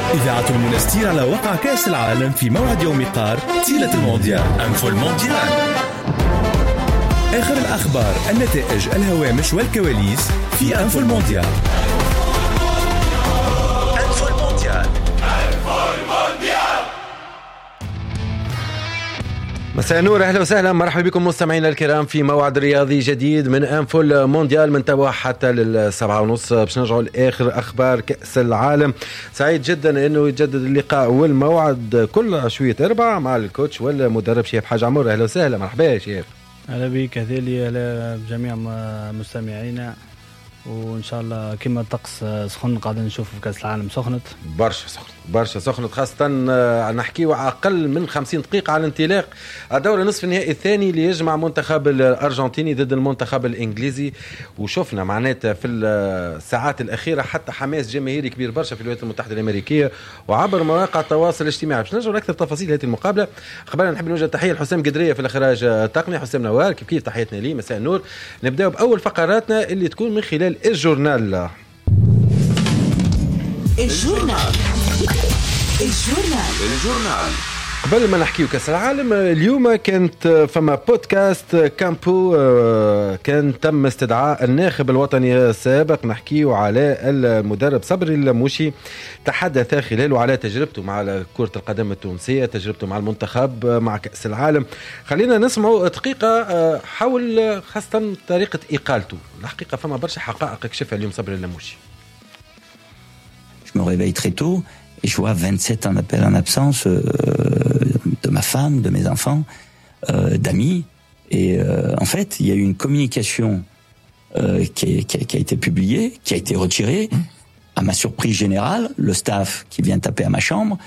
إذاعة المنستير على وقع كأس العالم في موعد يوم قار تيلة المونديال أنفو المونديال. آخر الأخبار، النتائج، الهوامش والكواليس في أنفو المونديال. أنفو المونديال. مساء النور، اهلا وسهلا، مرحبا بكم مستمعينا الكرام في موعد رياضي جديد من انفو المونديال. من توا حتى لل7:30 باش نرجعوا لاخر اخبار كاس العالم. سعيد جدا انه يتجدد اللقاء والموعد كل شويه اربع مع الكوتش والمدرب شيف حاج عمور. اهلا وسهلا، مرحبا يا شيف. اهلا بك هذيلي، اهلا بجميع مستمعينا، وان شاء الله كما الطقس سخن قاعدين نشوف في كاس العالم سخنت برشا سخنت خاصة نحكيو اقل من 50 دقيقة على انطلاق الدور نصف النهائي الثاني اللي يجمع منتخب الارجنتيني ضد المنتخب الانجليزي. وشفنا معناتها في الساعات الاخيرة حتى حماس جماهيري كبير برشا في الولايات المتحدة الامريكية وعبر مواقع التواصل الاجتماعي. باش نرجعوا لاكثر تفاصيل هذه المقابلة. قبل نحب نوجه تحية لحسام قدرية في الاخراج التقني. حسام نوار كيف تحياتنا ليه، مساء النور. نبداو باول فقراتنا اللي تكون من خلال الجورنال. قبل ما نحكيو كاس العالم، اليوم كانت فما بودكاست كامبو كان تم استدعاء الناخب الوطني السابق. نحكيو على المدرب صبري اللموشي، تحدث خلاله على تجربته مع كرة القدم التونسية، تجربته مع المنتخب، مع كأس العالم. خلينا نسمعوا دقيقة حول خاصة طريقة إقالته. الحقيقة فما برشا حقائق اكشفها اليوم صبري اللموشي. Je me réveille très tôt et je vois 27 en appel en absence de ma femme, de mes enfants, d'amis. Et en fait, il y a eu une communication qui a été publiée, qui a été retirée. À ma surprise générale, le staff qui vient taper à ma chambre.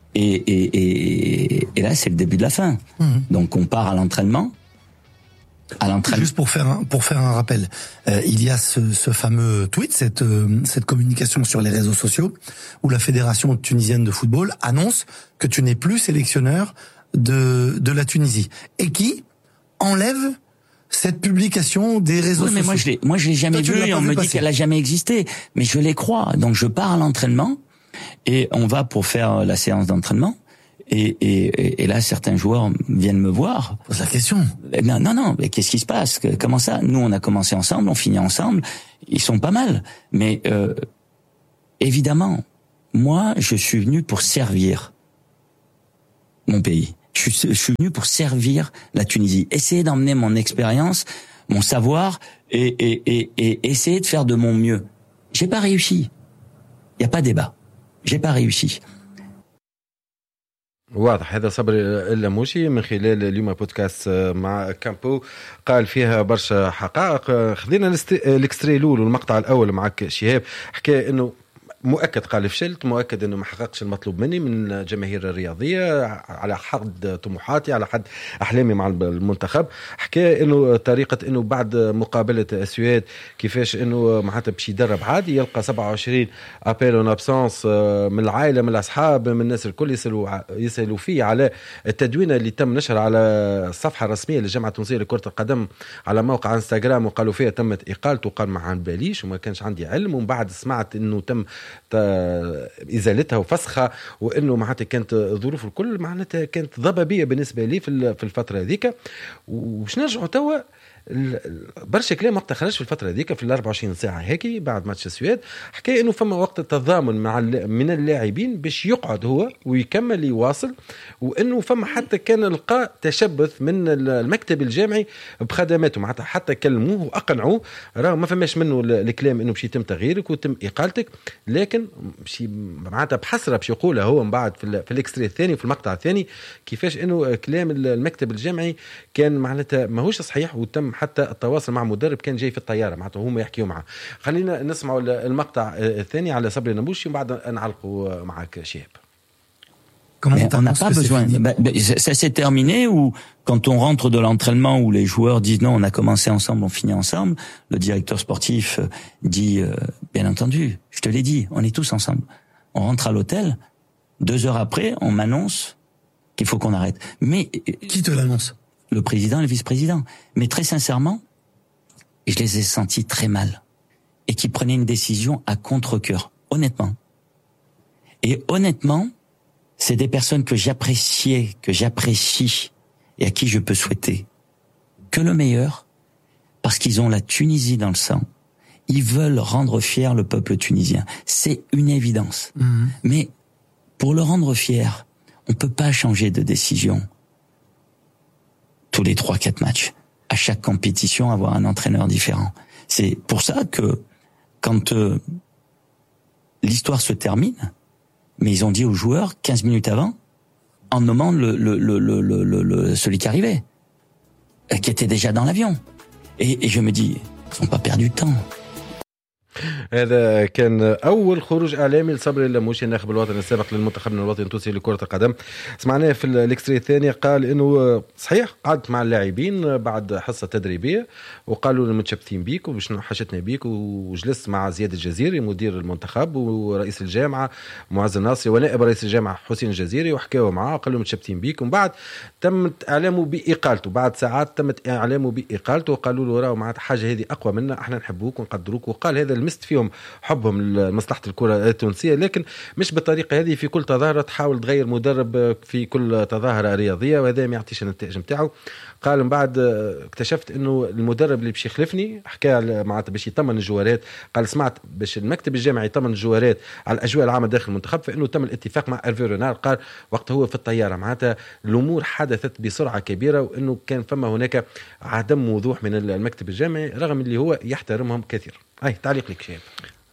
Et là, c'est le début de la fin. Donc, on part à l'entraînement. Juste pour faire un rappel, il y a ce fameux tweet, cette communication sur les réseaux sociaux où la Fédération tunisienne de football annonce que tu n'es plus sélectionneur de la Tunisie et qui enlève cette publication des réseaux sociaux. Mais moi je l'ai jamais vu et on me dit qu'elle a jamais existé, mais je les crois. Donc je pars à l'entraînement et on va pour faire la séance d'entraînement. Et là, certains joueurs viennent me voir. Pose la question. Non, mais qu'est-ce qui se passe? Comment ça? Nous, on a commencé ensemble, on finit ensemble. Ils sont pas mal. Mais évidemment, moi, je suis venu pour servir mon pays. Je suis venu pour servir la Tunisie. Essayer d'emmener mon expérience, mon savoir, et essayer de faire de mon mieux. J'ai pas réussi. Il y a pas débat. J'ai pas réussi. واضح. هذا صبري اللموشي من خلال اليوم بودكاست مع كامبو قال فيها برشا حقائق. خذينا الاكستري الاول والمقطع الاول معك شهاب. حكى انه مؤكد قال فشلت، مؤكد انه ما حققش المطلوب مني من الجماهير الرياضيه، على حد طموحاتي، على حد احلامي مع المنتخب. حكى انه طريقه انه بعد مقابله السويد كيفاش انه معناتها باش يدرب عادي، يلقى 27 ابيل اون ابسونس من العائله، من الاصحاب، من الناس الكل يسالوا فيه على التدوينه اللي تم نشر على الصفحه الرسميه للجامعه التونسيه لكره القدم على موقع انستغرام، وقالوا فيها تمت اقالته. قال ما عن باليش وما كانش عندي علم، ومن بعد سمعت انه تم ازالتها وفسخها، وانه معناتها كانت ظروف الكل معناتها كانت ضبابيه بالنسبه لي في الفتره هذيك. وش نرجعوا توا برشا كلام وقت خرج في الفتره هذيك في 24 ساعه هيك بعد ماتش السويد. حكى انه فما وقت التضامن من اللاعبين باش يقعد هو ويكمل يواصل، وانه فما حتى كان لقى تشبث من المكتب الجامعي بخدماته، معناتها حتى كلموه واقنعوه راه ما فماش منه الكلام انه باش يتم تغييرك وتم اقالتك، لكن باش معناتها بحسره باش يقولها هو من بعد في الاكستري الثاني في المقطع الثاني كيفاش انه كلام المكتب الجامعي كان معناتها ماهوش صحيح، وتم حتى التواصل مع مدرب كان جاي في الطياره معناته هما يحكيوا معه. خلينا نسمعوا المقطع الثاني على صبري اللموشي وبعد نعلقوا معك شهاب. Mais on n'a pas besoin. Ça s'est terminé ou quand on rentre de l'entraînement où les joueurs disent non, on a commencé ensemble, on finit ensemble. Le directeur sportif dit bien entendu, je te l'ai dit, on est tous ensemble. On rentre à l'hôtel. 2 heures après, on m'annonce qu'il faut qu'on arrête. Mais qui te l'annonce? Le président et le vice-président. Mais très sincèrement, je les ai sentis très mal et qui prenaient une décision à contre-cœur, honnêtement. Et honnêtement, c'est des personnes que j'apprécie et à qui je peux souhaiter que le meilleur, parce qu'ils ont la Tunisie dans le sang. Ils veulent rendre fier le peuple tunisien. C'est une évidence. Mmh. Mais pour le rendre fier, on peut pas changer de décision tous les 3-4 matchs. À chaque compétition, avoir un entraîneur différent. C'est pour ça que quand l'histoire se termine, mais ils ont dit aux joueurs 15 minutes avant, en nommant celui qui arrivait, qui était déjà dans l'avion. Et je me dis, ils n'ont pas perdu de temps. هذا كان اول خروج اعلامي لصبري اللموشي الناخب الوطني السابق للمنتخب الوطني التونسي لكره القدم. سمعناه في الاكستري الثاني قال انه صحيح قعدت مع اللاعبين بعد حصه تدريبيه وقالوا لنا متشبثين بيك وباش حشتنا بيك، وجلست مع زياد الجزيري مدير المنتخب ورئيس الجامعه معز الناصري ونائب رئيس الجامعه حسين الجزيري وحكاوا معاه قالوا متشبثين بيك. ومن بعد تمت اعلامه باقالته، بعد ساعات تمت اعلامه باقالته وقالوا له راهو معناتها حاجه هذه اقوى منا، احنا نحبوك ونقدروك. وقال هذا لمست فيهم حبهم لمصلحة الكرة التونسية، لكن مش بالطريقة هذه. في كل تظاهرة تحاول تغير مدرب في كل تظاهرة رياضية وهذا ما يعطيش النتائج متاعه. قال من بعد اكتشفت انه المدرب اللي باش يخلفني حكى معناتها باش يطمن الجوارات، قال سمعت باش المكتب الجامعي يطمن الجوارات على الاجواء العامه داخل المنتخب، فانه تم الاتفاق مع إيرفي رونار. قال وقت هو في الطياره معناتها الامور حدثت بسرعه كبيره، وانه كان فما هناك عدم وضوح من المكتب الجامعي رغم اللي هو يحترمهم كثير. اي تعليق لك شيء.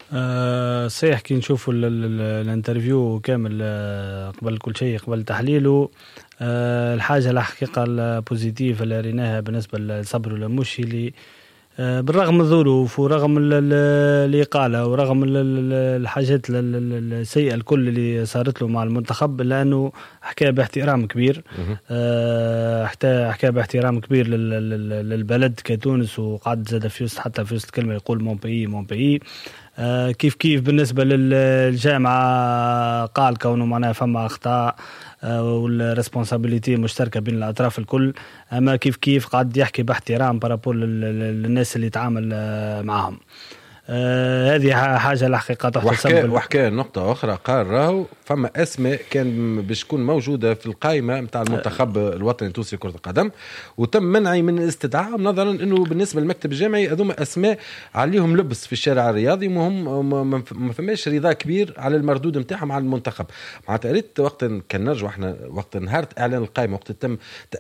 صحيح كي نشوفوا الانترفيو كامل قبل كل شيء قبل تحليله، الحاجة الحقيقة البوزيتيف اللي ريناها بالنسبة لصبر اللموشي اللي بالرغم من الظروف ورغم الإقالة ورغم الحاجات السيئة الكل اللي صارت له مع المنتخب، لأنه حكى باحترام كبير، حكى باحترام كبير للبلد كتونس، وقعد زاد في وسط حتى في وسط كلمة يقول مون بيي. كيف بالنسبة للجامعة قال كونه معناها فما أخطاء والريسبونسابيلتي مشتركة بين الأطراف الكل، أما كيف قاعد يحكي باحترام بارابول للناس اللي يتعامل معهم. هذه حاجة الحقيقة تحتسب. وحكى نقطة أخرى، قال راهو فما أسماء كان باش تكون موجودة في القائمة متاع المنتخب الوطني التونسي لكرة القدم وتم منعي من الاستدعاء نظرا أنه بالنسبة للمكتب الجامعي هذوما أسماء عليهم لبس في الشارع الرياضي، ما فماش رضا كبير على المردود متاعهم على المنتخب. معناتها ريت وقت كان نرجع احنا وقت نهار إعلان القائمة وقت تم